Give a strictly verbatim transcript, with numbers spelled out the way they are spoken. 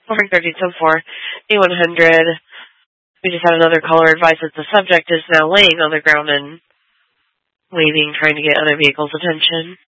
Morning thirteen oh four, A one hundred. We just had another caller advise that the subject is now laying on the ground and waving, trying to get other vehicles' attention.